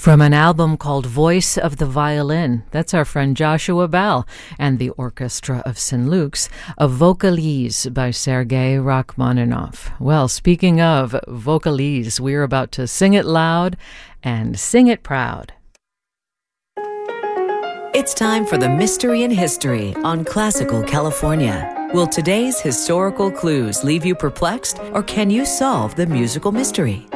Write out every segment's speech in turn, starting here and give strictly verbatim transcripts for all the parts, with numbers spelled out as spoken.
From an album called Voice of the Violin, that's our friend Joshua Bell and the Orchestra of Saint Luke's, a Vocalise by Sergei Rachmaninoff. Well, speaking of Vocalise, we're about to sing it loud and sing it proud. It's time for the Mystery in History on Classical California. Will today's historical clues leave you perplexed, or can you solve the musical mystery?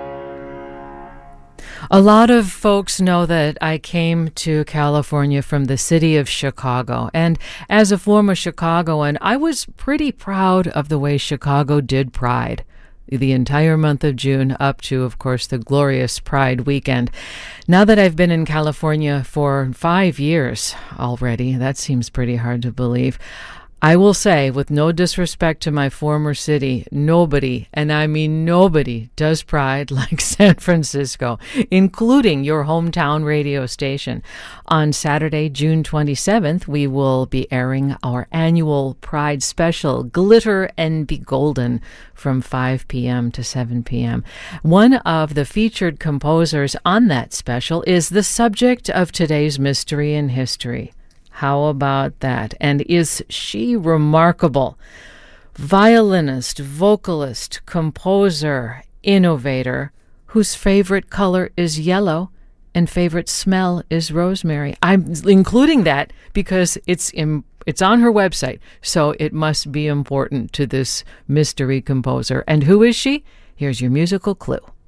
A lot of folks know that I came to California from the city of Chicago, and as a former Chicagoan, I was pretty proud of the way Chicago did Pride the entire month of June up to, of course, the glorious Pride weekend. Now that I've been in California for five years already, that seems pretty hard to believe, I will say, with no disrespect to my former city, nobody, and I mean nobody, does Pride like San Francisco, including your hometown radio station. On Saturday, June twenty-seventh, we will be airing our annual Pride special, Glitter and Be Golden, from five p.m. to seven p.m. One of the featured composers on that special is the subject of today's Mystery in History. How about that? And is she remarkable? Violinist, vocalist, composer, innovator, whose favorite color is yellow and favorite smell is rosemary. I'm including that because it's in, it's on her website, so it must be important to this mystery composer. And who is she? Here's your musical clue.